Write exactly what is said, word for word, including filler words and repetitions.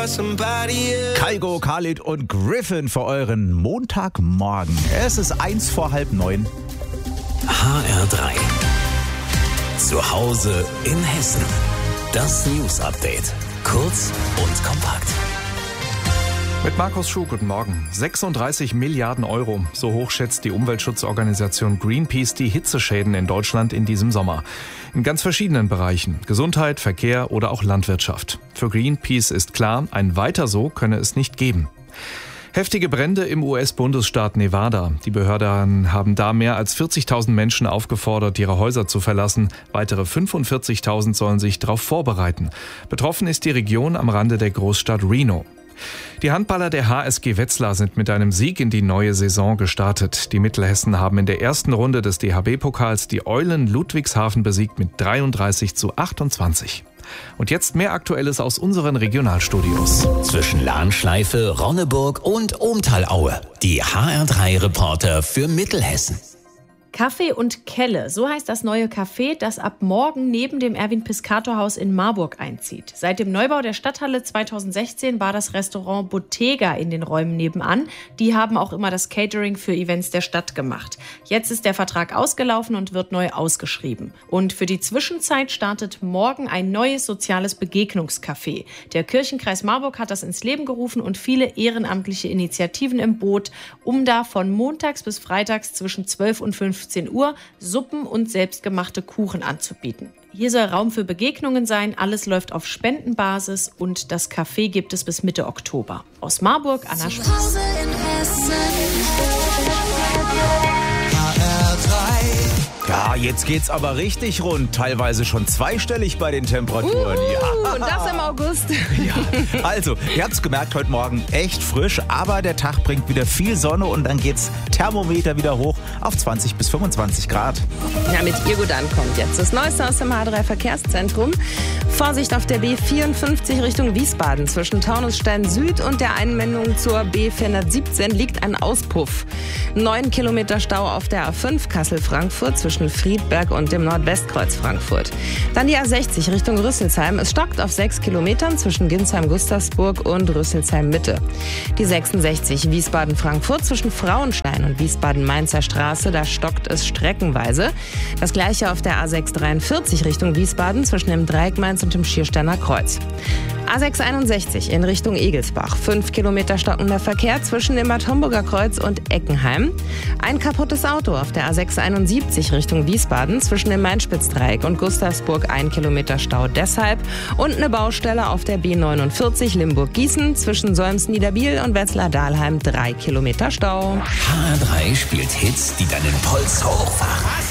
Kygo, Khalid und Griffin für euren Montagmorgen. Es ist eins vor halb neun. H R drei. Zu Hause in Hessen. Das News Update. Kurz und kompakt. Mit Markus Schuh, guten Morgen. sechsunddreißig Milliarden Euro, so hoch schätzt die Umweltschutzorganisation Greenpeace die Hitzeschäden in Deutschland in diesem Sommer. In ganz verschiedenen Bereichen, Gesundheit, Verkehr oder auch Landwirtschaft. Für Greenpeace ist klar, ein Weiter so könne es nicht geben. Heftige Brände im U S-Bundesstaat Nevada. Die Behörden haben da mehr als vierzigtausend Menschen aufgefordert, ihre Häuser zu verlassen. Weitere fünfundvierzigtausend sollen sich darauf vorbereiten. Betroffen ist die Region am Rande der Großstadt Reno. Die Handballer der H S G Wetzlar sind mit einem Sieg in die neue Saison gestartet. Die Mittelhessen haben in der ersten Runde des D H B-Pokals die Eulen Ludwigshafen besiegt mit dreiunddreißig zu achtundzwanzig. Und jetzt mehr Aktuelles aus unseren Regionalstudios. Zwischen Lahnschleife, Ronneburg und Ohmtalaue. Die H R drei Reporter für Mittelhessen. Kaffee und Kelle, so heißt das neue Café, das ab morgen neben dem Erwin-Piscator-Haus in Marburg einzieht. Seit dem Neubau der Stadthalle zweitausendsechzehn war das Restaurant Bottega in den Räumen nebenan. Die haben auch immer das Catering für Events der Stadt gemacht. Jetzt ist der Vertrag ausgelaufen und wird neu ausgeschrieben. Und für die Zwischenzeit startet morgen ein neues soziales Begegnungscafé. Der Kirchenkreis Marburg hat das ins Leben gerufen und viele ehrenamtliche Initiativen im Boot, um da von montags bis freitags zwischen zwölf und fünfzehn Uhr Suppen und selbstgemachte Kuchen anzubieten. Hier soll Raum für Begegnungen sein, alles läuft auf Spendenbasis und das Café gibt es bis Mitte Oktober. Aus Marburg, Anna Schmitz. Ja, jetzt geht's aber richtig rund. Teilweise schon zweistellig bei den Temperaturen. Uh, ja. Und das im August. Ja. Also, ihr habt's gemerkt, heute Morgen echt frisch, aber der Tag bringt wieder viel Sonne und dann geht's Thermometer wieder hoch auf zwanzig bis fünfundzwanzig Grad. Ja, mit ihr gut ankommt jetzt das Neueste aus dem H drei Verkehrszentrum. Vorsicht auf der B vierundfünfzig Richtung Wiesbaden. Zwischen Taunusstein Süd und der Einmündung zur B vierhundertsiebzehn liegt ein Auspuff. Neun Kilometer Stau auf der A fünf Kassel-Frankfurt zwischen Friedberg und dem Nordwestkreuz Frankfurt. Dann die A sechzig Richtung Rüsselsheim. Es stockt auf sechs Kilometern zwischen Ginsheim-Gustavsburg und Rüsselsheim-Mitte. Die sechsundsechzig Wiesbaden-Frankfurt zwischen Frauenstein und Wiesbaden-Mainzer Straße. Da stockt es streckenweise. Das gleiche auf der A sechs dreiundvierzig Richtung Wiesbaden zwischen dem Dreieck Mainz und dem Schiersteiner Kreuz. A sechs einundsechzig in Richtung Egelsbach. Fünf Kilometer stockender Verkehr zwischen dem Bad Homburger Kreuz und Eckenheim. Ein kaputtes Auto auf der A sechs einundsiebzig Richtung Wiesbaden zwischen dem Mainspitzdreieck und Gustavsburg. Ein Kilometer Stau deshalb. Und eine Baustelle auf der B neunundvierzig Limburg-Gießen zwischen Solms-Niederbiel und Wetzlar-Dahlheim. Drei Kilometer Stau. H R drei spielt Hits, die deinen Puls hochfahren.